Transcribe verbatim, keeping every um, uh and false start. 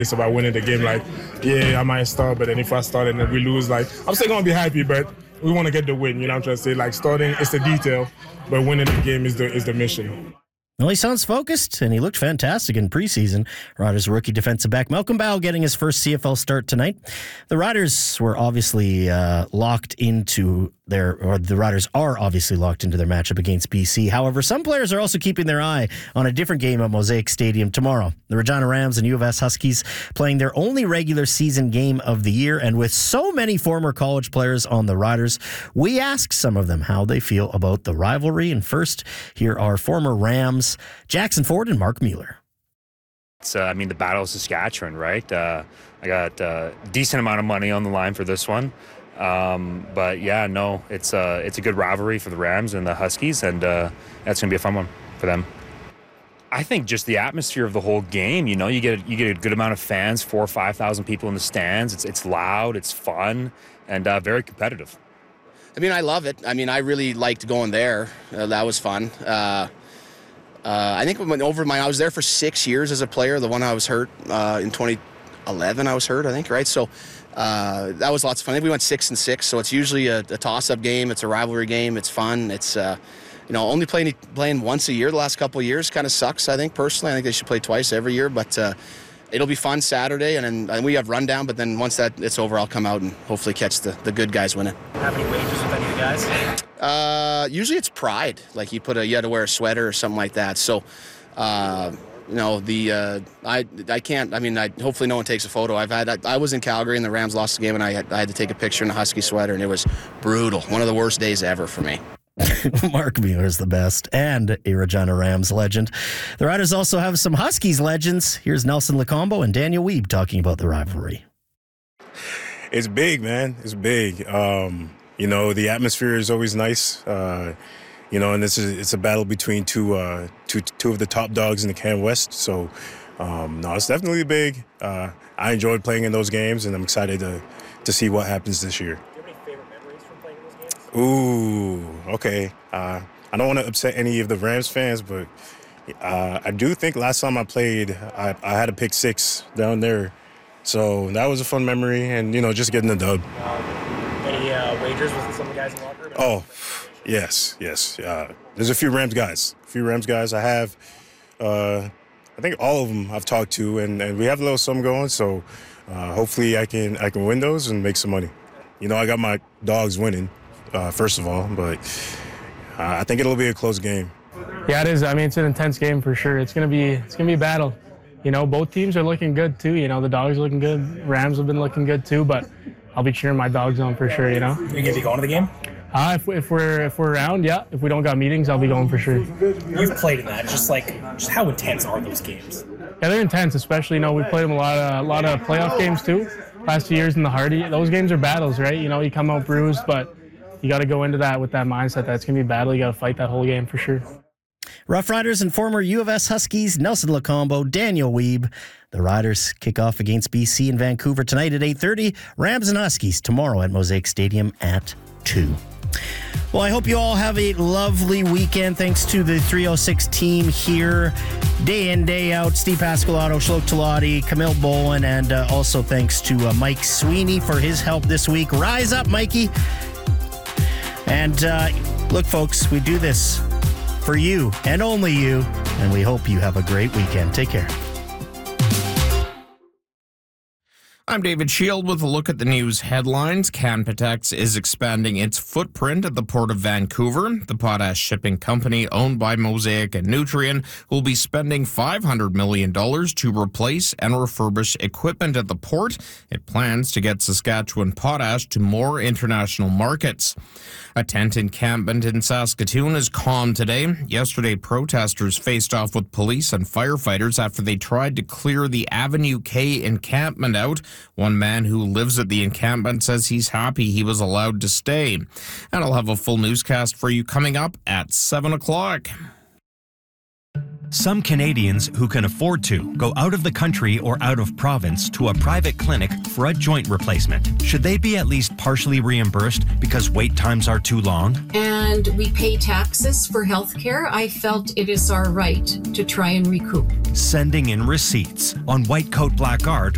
It's about winning the game. Like, yeah, I might start, but then if I start and then we lose, like, I'm still going to be happy, but we want to get the win. You know what I'm trying to say? Like, starting is the detail, but winning the game is the is the mission. Well, he sounds focused, and he looked fantastic in preseason. Riders rookie defensive back Malcolm Bow getting his first C F L start tonight. The Riders were obviously uh, locked into their, or the Riders are obviously locked into their matchup against B C. However, some players are also keeping their eye on a different game at Mosaic Stadium tomorrow. The Regina Rams and U of S Huskies playing their only regular season game of the year, and with so many former college players on the Riders, we asked some of them how they feel about the rivalry. And first, here are former Rams Jackson Ford and Mark Mueller. It's, uh, I mean, the Battle of Saskatchewan, right? Uh, I got a decent amount of money on the line for this one. Um, but, yeah, no, it's, uh, it's a good rivalry for the Rams and the Huskies, and uh, that's going to be a fun one for them. I think just the atmosphere of the whole game, you know, you get you get a good amount of fans, four or five thousand people in the stands. It's, it's loud, it's fun, and uh, very competitive. I mean, I love it. I mean, I really liked going there. Uh, that was fun. Uh Uh, I think we went over my. I was there for six years as a player. The one I was hurt uh, in twenty eleven, I was hurt. I think, right? So uh, that was lots of fun. I think we went six and six. So it's usually a, a toss-up game. It's a rivalry game. It's fun. It's uh, you know, only playing playing once a year the last couple of years kind of sucks. I think personally, I think they should play twice every year. But uh, it'll be fun Saturday, and then and we have rundown. But then once that it's over, I'll come out and hopefully catch the, the good guys winning. Have any wagers with any of the guys? Uh, usually it's pride. Like you put a, you had to wear a sweater or something like that. So, uh, you know, the, uh, I, I can't, I mean, I, hopefully no one takes a photo. I've had, I, I was in Calgary and the Rams lost the game and I had, I had to take a picture in a Husky sweater and it was brutal. One of the worst days ever for me. Mark Mueller is the best and a Regina Rams legend. The Riders also have some Huskies legends. Here's Nelson Lacombo and Daniel Weeb talking about the rivalry. It's big, man. It's big. Um, You know, the atmosphere is always nice, uh, you know, and this is it's a battle between two, uh, two, two of the top dogs in the Can West. So, um, no, it's definitely big. Uh, I enjoyed playing in those games, and I'm excited to to see what happens this year. Do you have any favorite memories from playing in those games? Ooh, okay. Uh, I don't want to upset any of the Rams fans, but uh, I do think last time I played, I, I had a pick six down there. So that was a fun memory, and, you know, just getting the dub. Any uh, wagers with some of the guys in the locker room? Oh, yes, yes. Uh, there's a few Rams guys. A few Rams guys. I have, uh, I think all of them I've talked to, and, and we have a little sum going. So uh, hopefully I can I can win those and make some money. You know, I got my dogs winning, uh, first of all, but uh, I think it'll be a close game. Yeah, it is. I mean, it's an intense game for sure. It's gonna be it's gonna be a battle. You know, both teams are looking good too. You know, the dogs are looking good. Rams have been looking good too, but I'll be cheering my dogs on for sure, you know. Are you going to be going to the game? Uh, if, if we're if we're around, yeah. If we don't got meetings, I'll be going for sure. You've played in that. Just like, just how intense are those games? Yeah, they're intense, especially, you know, we played them a lot of, a lot of playoff games too. Last few years in the Hardy. Those games are battles, right? You know, you come out bruised, but you got to go into that with that mindset that it's going to be a battle. You got to fight that whole game for sure. Rough Riders and former U of S Huskies Nelson Lacombo, Daniel Weeb. The Riders kick off against B C in Vancouver tonight at eight thirty. Rams and Huskies tomorrow at Mosaic Stadium at two. Well, I hope you all have a lovely weekend. Thanks to the three oh six team here, day in, day out. Steve Pascalato, Shlok Talati, Camille Bowen, and uh, also thanks to uh, Mike Sweeney for his help this week. Rise up, Mikey. And uh, look, folks, we do this for you and only you, and we hope you have a great weekend. Take care. I'm David Shield with a look at the news headlines. Canpotex is expanding its footprint at the Port of Vancouver. The potash shipping company owned by Mosaic and Nutrien will be spending five hundred million dollars to replace and refurbish equipment at the port. It plans to get Saskatchewan potash to more international markets. A tent encampment in Saskatoon is calm today. Yesterday, protesters faced off with police and firefighters after they tried to clear the Avenue K encampment out. One man who lives at the encampment says he's happy he was allowed to stay. And I'll have a full newscast for you coming up at seven o'clock. Some Canadians who can afford to go out of the country or out of province to a private clinic for a joint replacement. Should they be at least partially reimbursed because wait times are too long? And we pay taxes for healthcare. I felt it is our right to try and recoup. Sending in receipts on White Coat Black Art